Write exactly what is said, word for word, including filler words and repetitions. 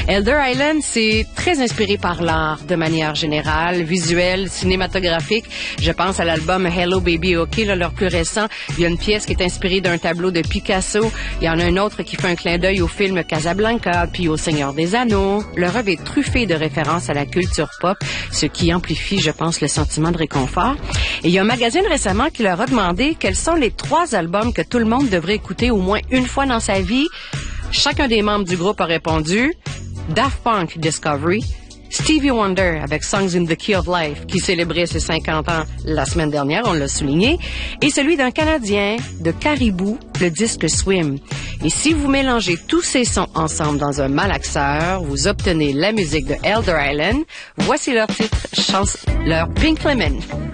Elder Island, c'est très inspiré par l'art de manière générale, visuelle, cinématographique. Je pense à l'album Hello Baby OK, là, leur plus récent. Il y a une pièce qui est inspirée d'un tableau de Picasso. Il y en a un autre qui fait un clin d'œil au film Casablanca, puis au Seigneur des Anneaux. Leur œuvre est truffée de références à la culture pop, ce qui amplifie, je pense, le sentiment de réconfort. Et il y a un magazine récemment qui leur a demandé quels sont les trois albums que tout le monde devrait écouter au moins une fois dans sa vie. Chacun des membres du groupe a répondu Daft Punk Discovery, Stevie Wonder avec Songs in the Key of Life qui célébrait ses cinquante ans la semaine dernière, on l'a souligné, et celui d'un Canadien, de Caribou, le disque Swim. Et si vous mélangez tous ces sons ensemble dans un malaxeur, vous obtenez la musique de Elder Island. Voici leur titre, chance, leur Pink Lemon.